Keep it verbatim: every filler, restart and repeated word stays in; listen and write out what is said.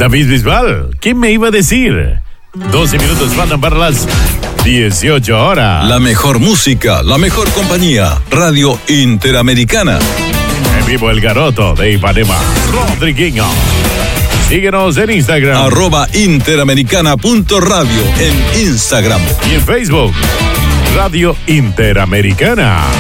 David Bisbal, ¿quién me iba a decir? doce minutos faltan para las dieciocho horas. La mejor música, la mejor compañía. Radio Interamericana. En vivo el Garoto de Ipanema, Rodriguinho. Síguenos en Instagram. Arroba Interamericana punto radio en Instagram. Y en Facebook, Radio Interamericana.